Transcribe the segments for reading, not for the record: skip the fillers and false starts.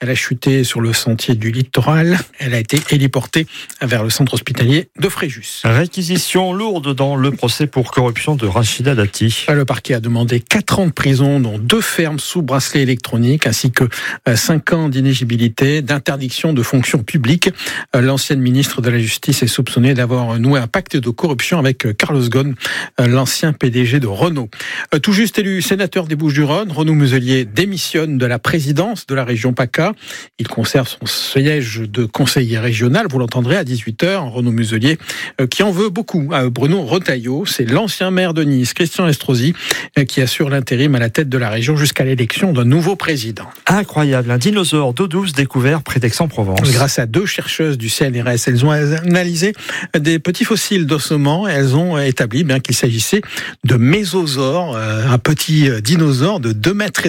Elle a chuté sur le sentier du littoral. Elle a été héliportée vers le centre hospitalier de Fréjus. Réquisition lourde dans le procès pour corruption de Rachida Dati. Le parquet a demandé 4 ans de prison, dont 2 fermes sous bracelet électronique, ainsi que 5 ans d'inéligibilité, d'interdiction de fonction publique. L'ancienne ministre de la Justice est soupçonnée d'avoir noué un pacte de corruption avec Carlos Ghosn, l'ancien PDG de Renault. Tout juste élu sénateur des Bouches-du-Rhône, Renaud Muselier démissionne de la présidence de la région PACA. Il conserve son siège de conseiller régional, vous l'entendrez à 18h. Renaud Muselier qui en veut beaucoup à Bruno Retailleau. C'est l'ancien maire de Nice, Christian Estrosi, qui assure l'intérim à la tête de la région jusqu'à l'élection d'un nouveau président. Incroyable, un dinosaure d'eau douce découvert près d'Aix-en-Provence. Grâce à 2 chercheuses du CNRS, elles ont analysé des petits fossiles d'ossements. Elles ont établi bien qu'il s'agissait de mésosaures, un petit dinosaure de 2,5 mètres,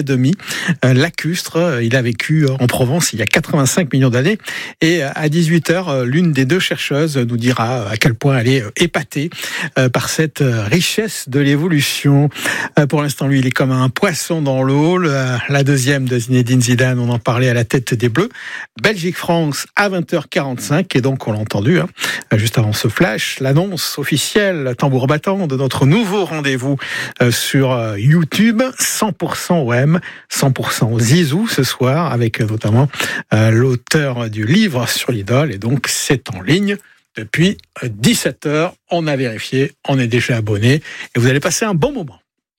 lacustre. Il a vécu en Provence il y a 85 millions d'années. Et à 18h, l'une des 2 chercheuses nous dira à quel point elle est épatée par cette richesse de l'évolution. Pour l'instant, lui, il est comme un poisson dans l'eau. La deuxième de Zinedine Zidane, on en parlait à la tête des Bleus. Belgique-France à 20h45. Et donc, on l'a entendu, juste avant ce flash, l'annonce officielle, tambour battant, de notre nouveau rendez-vous sur YouTube. 100% OM, 100% Zizou ce soir, avec notamment l'auteur du livre sur l'idole. Et donc, c'est en ligne depuis 17h. On a vérifié, on est déjà abonné et vous allez passer un bon moment.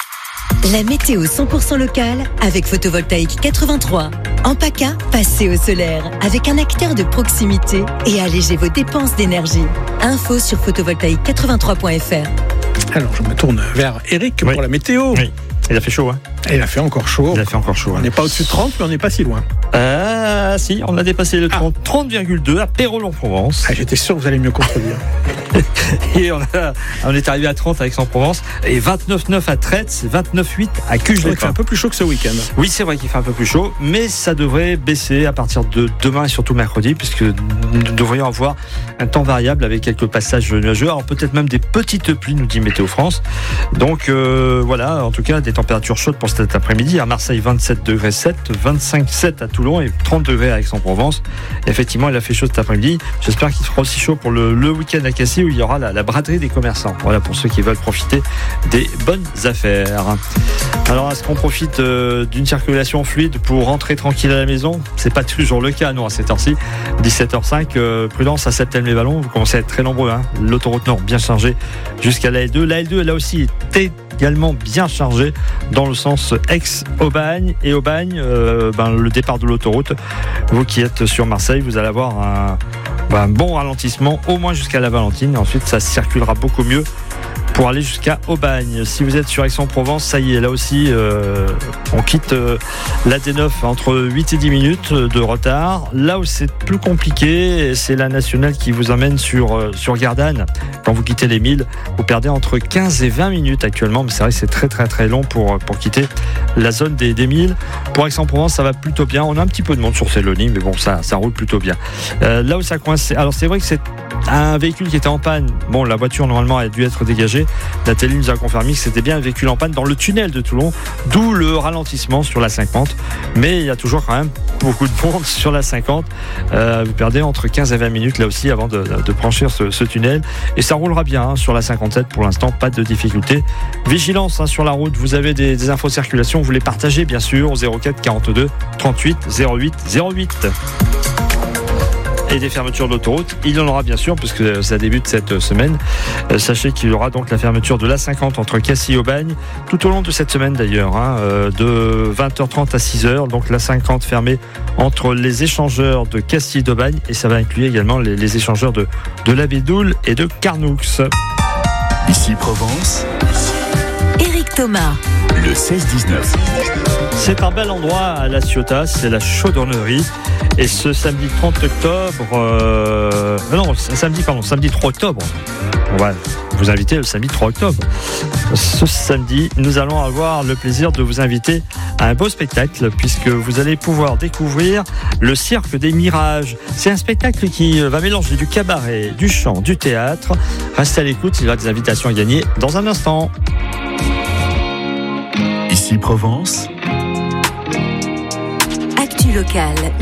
La météo 100% locale avec Photovoltaïque 83. En PACA, passez au solaire avec un acteur de proximité et allégez vos dépenses d'énergie. Info sur photovoltaïque83.fr. Alors, je me tourne vers Eric pour la météo. Oui. Il a fait chaud, Et il a fait encore chaud. On n'est pas au-dessus de 30, mais on n'est pas si loin. Si, on a dépassé le 30, 30,2 à Pérol-en-Provence. J'étais sûr que vous allez mieux contredire. Et on est arrivé à 30 à Aix-en-Provence et 29,9 à Traits, 29,8 à Cuges-les-Pins. Il fait un peu plus chaud que ce week-end. Oui, c'est vrai qu'il fait un peu plus chaud, mais ça devrait baisser à partir de demain et surtout mercredi, puisque nous devrions avoir un temps variable avec quelques passages nuageux, alors peut-être même des petites pluies, nous dit Météo France. Donc voilà, en tout cas, des températures chaudes pour cet après-midi. À Marseille, 27 degrés 7, 25,7 à Toulon et 30 degrés à Aix-en-Provence. Effectivement, il a fait chaud cet après-midi. J'espère qu'il fera aussi chaud pour le week-end à Cassis, où il y aura la braderie des commerçants. Voilà, pour ceux qui veulent profiter des bonnes affaires. Alors, est-ce qu'on profite d'une circulation fluide pour rentrer tranquille à la maison ? C'est pas toujours le cas, non, à cette heure-ci. 17h05, prudence à Septel-les-Vallons. Vous commencez à être très nombreux. L'autoroute Nord bien chargée jusqu'à la L2. La L2, elle a aussi été également bien chargée dans le sens Aix-Aubagne. Et Aubagne, le départ de l'autoroute. Vous qui êtes sur Marseille, vous allez avoir un bon ralentissement, au moins jusqu'à la Valentine. Ensuite, ça circulera beaucoup mieux pour aller jusqu'à Aubagne. Si vous êtes sur Aix-en-Provence, ça y est, là aussi, on quitte la D9 entre 8 et 10 minutes de retard. Là où c'est plus compliqué, c'est la nationale qui vous emmène sur Gardanne. Quand vous quittez les 1000, vous perdez entre 15 et 20 minutes actuellement, mais c'est vrai que c'est très très très long pour quitter la zone des 1000. Pour Aix-en-Provence, ça va plutôt bien. On a un petit peu de monde sur Célonie, mais bon, ça roule plutôt bien. Là où ça coince, alors c'est vrai que c'est un véhicule qui était en panne. Bon, la voiture normalement a dû être dégagée. Nathalie nous a confirmé que c'était bien un véhicule en panne dans le tunnel de Toulon, d'où le ralentissement sur la 50. Mais il y a toujours quand même beaucoup de monde sur la 50. Vous perdez entre 15 et 20 minutes là aussi avant de franchir ce tunnel. Et ça roulera bien sur la 57 pour l'instant, pas de difficulté. Vigilance sur la route, vous avez des infos circulation, vous les partagez bien sûr au 04 42 38 08 08. Et des fermetures d'autoroute, il y en aura bien sûr puisque ça débute cette semaine. Sachez qu'il y aura donc la fermeture de l'A50 entre Cassis et Aubagne tout au long de cette semaine d'ailleurs, de 20h30 à 6h. Donc l'A50 fermée entre les échangeurs de Cassis et d'Aubagne, et ça va inclure également les échangeurs de la Bédoule et de Carnoux. Ici Provence, Éric Thomas, le 16-19. C'est un bel endroit à La Ciotat, c'est la chaudronnerie. Et ce samedi 30 octobre... samedi 3 octobre. On va vous inviter le samedi 3 octobre. Ce samedi, nous allons avoir le plaisir de vous inviter à un beau spectacle, puisque vous allez pouvoir découvrir le Cirque des Mirages. C'est un spectacle qui va mélanger du cabaret, du chant, du théâtre. Restez à l'écoute, il y aura des invitations à gagner dans un instant. Ici Provence, Actu locale.